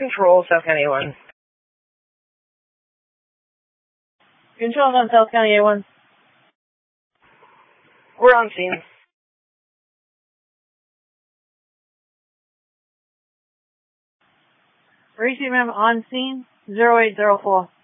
Control, South County A1. Control on South County A1. We're on scene. Receive ma'am on scene 0804.